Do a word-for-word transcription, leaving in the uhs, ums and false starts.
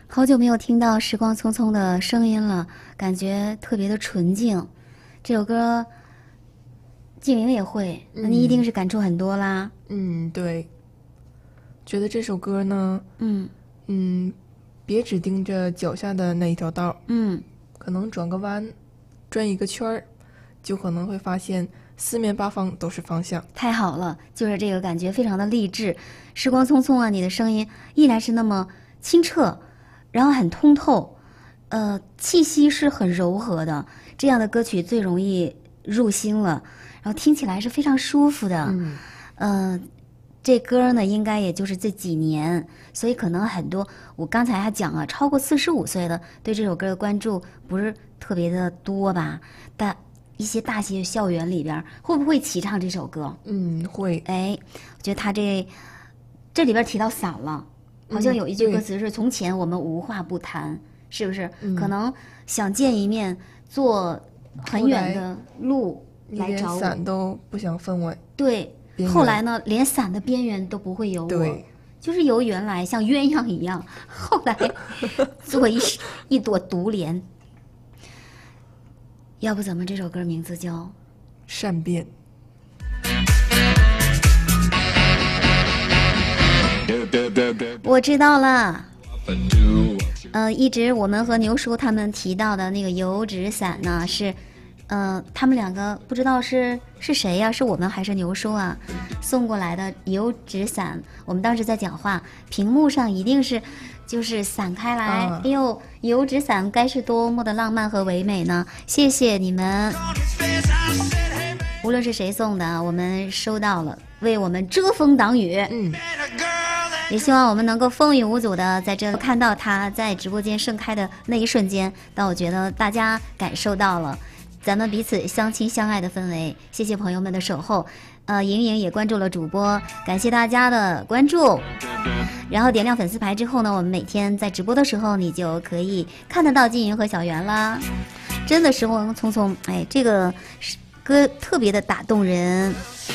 好久没有听到时光匆匆的声音了，感觉特别的纯净。这首歌静莹也会，那你一定是感触很多啦。 嗯，对。觉得这首歌呢， 嗯嗯，别只盯着脚下的那一条道， 嗯， 可能转个弯，转一个圈儿，就可能会发现四面八方都是方向。 太好了，就是这个感觉非常的励志。时光匆匆啊，你的声音依然是那么清澈，然后很通透，呃，气息是很柔和的。这样的歌曲最容易入心了，然后听起来是非常舒服的。 嗯， 呃，这歌呢，应该也就是这几年，所以可能很多，我刚才还讲啊，超过四十五岁的对这首歌的关注不是特别的多吧？但一些大学校园里边会不会齐唱这首歌？ 嗯，会。 哎，我觉得他这这里边提到伞了，好像有一句歌词是“从前我们无话不谈”，是不是？ 嗯、 可能想见一面，坐很远的路来找我， 连伞都不想分我。 对，后来呢，连伞的边缘都不会有我。 对， 就是由原来像鸳鸯一样，后来做一一朵独莲。要不怎么这首歌名字叫善变？ 我知道了。呃，一直我们和牛叔他们提到的那个油纸伞呢，是，呃，他们两个不知道是是谁呀、啊？是我们还是牛叔啊？送过来的油纸伞，我们当时在讲话，屏幕上一定是就是散开来，啊、哎呦，油纸伞该是多么的浪漫和唯美呢！谢谢你们，无论是谁送的，我们收到了，为我们遮风挡雨。 嗯。 也希望我们能够风雨无阻的在这看到它在直播间盛开的那一瞬间，但我觉得大家感受到了咱们彼此相亲相爱的氛围。谢谢朋友们的守候，呃，莹莹也关注了主播，感谢大家的关注。然后点亮粉丝牌之后呢，我们每天在直播的时候，你就可以看得到金莹和小圆啦。真的时光匆匆，哎，这个歌特别的打动人。